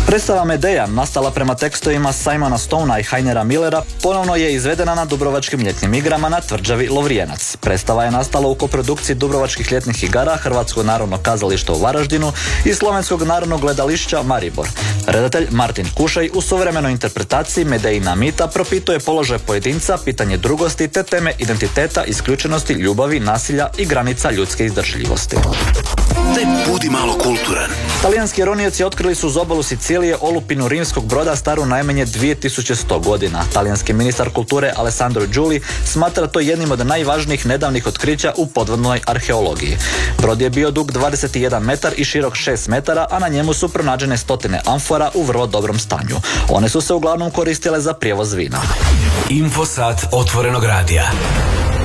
Predstava Medeja, nastala prema tekstovima Simona Stonea i Heinera Millera, ponovno je izvedena na Dubrovačkim ljetnim igrama na tvrđavi Lovrijenac. Predstava je nastala u koprodukciji Dubrovačkih ljetnih igara, Hrvatskog narodnog kazališta u Varaždinu i Slovenskog narodnog gledališća Maribor. Redatelj Martin Kušej u suvremenoj interpretaciji Medejina mita propituje položaj pojedinca, pitanje drugosti te teme identiteta, isključenosti, ljubavi, nasilja i granica ljudske izdržljivosti. Daj budi malo kulturan. Talijanski ronioci otkrili su uz obalu Sicilije olupinu rimskog broda staru najmanje 2100 godina. Talijanski ministar kulture Alessandro Giuli smatra to jednim od najvažnijih nedavnih otkrića u podvodnoj arheologiji. Brod je bio dug 21 metar i širok 6 metara, a na njemu su pronađene stotine amfora u vrlo dobrom stanju. One su se uglavnom koristile za prijevoz vina. Infosat otvorenog radija.